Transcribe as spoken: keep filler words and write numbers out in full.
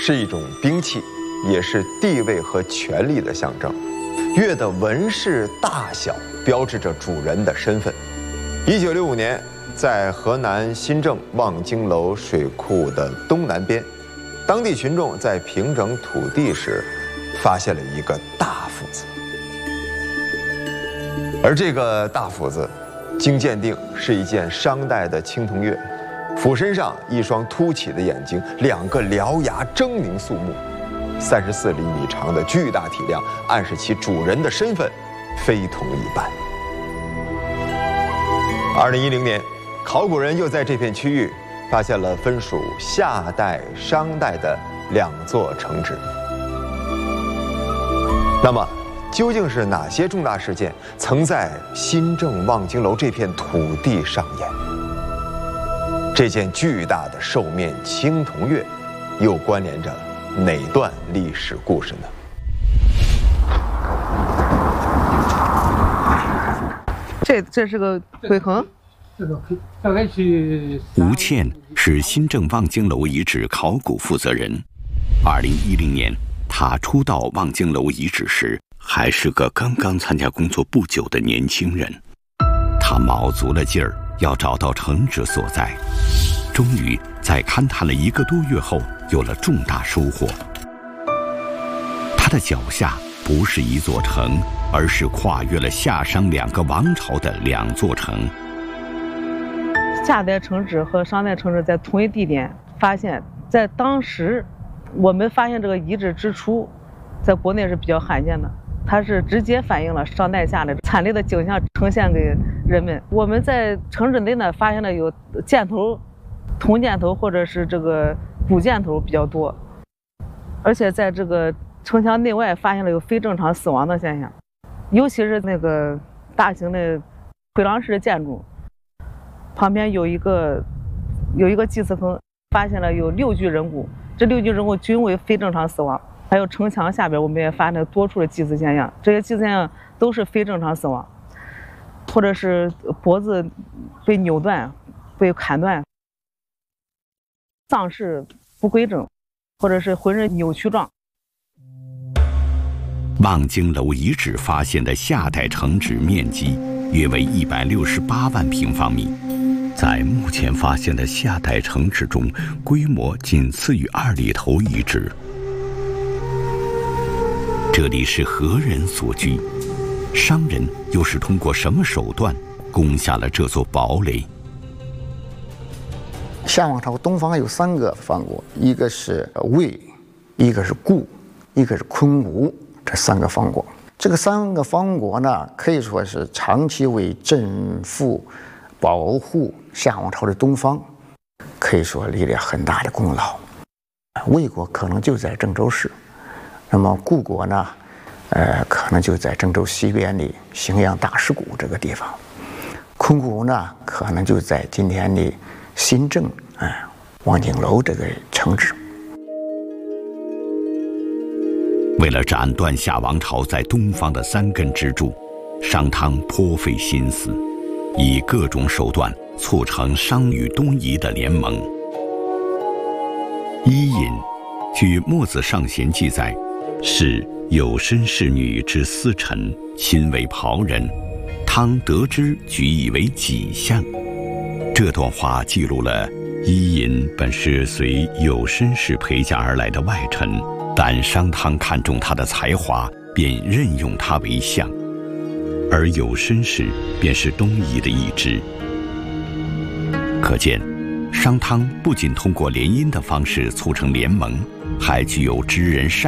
是一种兵器，也是地位和权力的象征。月的纹饰大小标志着主人的身份。一九六五年，在河南新郑望京楼水库的东南边，当地群众在平整土地时，发现了一个大斧子。而这个大斧子，经鉴定是一件商代的青铜钺，斧身上一双凸起的眼睛，两个獠牙狰狞肃穆，三十四厘米长的巨大体量，暗示其主人的身份非同一般。二零一零年，考古人又在这片区域发现了分属夏代、商代的两座城址。那么，究竟是哪些重大事件曾在新郑望京楼这片土地上演？这件巨大的兽面青铜钺，又关联着哪段历史故事呢？ 这这是个灰坑。 这个大概去。 吴倩是新郑望京楼遗址考古负责人。二零一零年，他初到望京楼遗址时，还是个刚刚参加工作不久的年轻人。他卯足了劲儿要找到城址所在，终于在勘探了一个多月后，有了重大收获。他的脚下不是一座城，而是跨越了夏商两个王朝的两座城。 夏代城址和商代城址在同一地点发现，在当时我们发现这个遗址之初，在国内是比较罕见的，它是直接反映了商代夏的惨烈的景象，呈现给人们。我们在城址内呢发现了有箭头、铜箭头或者是这个古箭头比较多，而且在这个城墙内外发现了有非正常死亡的现象，尤其是那个大型的回廊式建筑旁边有一个有一个祭祀坑，发现了有六具人骨，这六具人骨均为非正常死亡。还有城墙下边，我们也发现了多处的祭祀现象，这些祭祀现象都是非正常死亡，或者是脖子被扭断、被砍断，丧事不规整，或者是浑身扭曲状。 望京楼遗址发现的夏代城址面积约为一百六十八万平方米，在目前发现的夏代城址中，规模仅次于二里头遗址。这里是何人所居？商人又是通过什么手段攻下了这座堡垒？ 夏王朝东方有三个方国，一个是魏，一个是固，一个是昆吾，这三个方国。这个三个方国呢，可以说是长期为镇抚、保护夏王朝的东方，可以说立了很大的功劳。魏国可能就在郑州市。那么固国呢，呃，可能就在郑州西边的荥阳大石谷这个地方；昆吾呢，可能就在今天的新郑啊、呃、望京楼这个城址。 为了斩断夏王朝在东方的三根支柱，商汤颇费心思，以各种手段促成商与东夷的联盟。伊尹，据《墨子上贤》记载，是有身侍女之司臣，亲为袍人。汤得之，举以为己相。这段话记录了伊尹本是随有身氏陪嫁而来的外臣，但商汤看中他的才华，便任用他为相，而有身氏便是东夷的一支。可见，商汤不仅通过联姻的方式促成联盟，还具有知人善